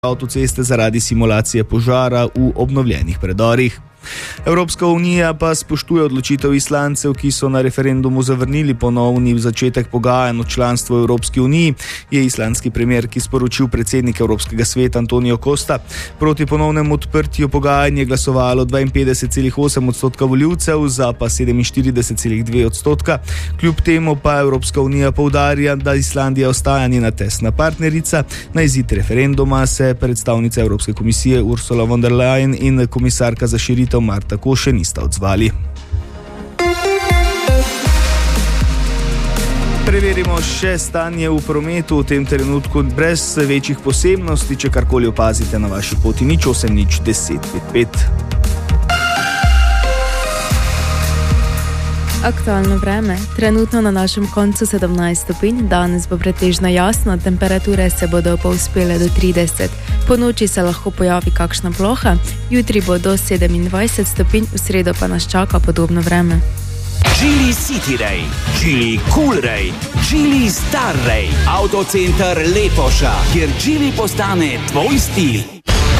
avtoceste zaradi simulacije požara v obnovljenih predorih. Evropska unija pa spoštuje odločitev Islandcev, ki so na referendumu zavrnili ponovni začetek pogajanj o članstvu v Evropski uniji, je islandski premierki sporočil predsednik Evropskega sveta Antonio Costa. Proti ponovnemu odprtju pogajanj je glasovalo 52,8% volivcev, za pa 47,2%. Kljub temu pa Evropska unija poudarja, da Islandija ostaja njena tesna partnerica. Na izid referenduma se predstavnica Evropske komisije Ursula von der Leyen in komisarka za širitev Marta Koše nista odzvali. Preverimo še stanje v prometu v tem trenutku brez večjih posebnosti. Če karkoli opazite na vaši poti, 08 10 55. Aktualno vreme. Trenutno na našem koncu 17 stopinj, danes bo pretežno jasno, temperature se bodo povzpele do 30. Po noči se lahko pojavi kakšna ploha, jutri bo do 27 stopinj, v sredo pa nas čaka podobno vreme. Geely City Ray, Geely Cool Ray, Geely Star Ray, Autocenter Lepoša, kjer Geely postane tvoj stil.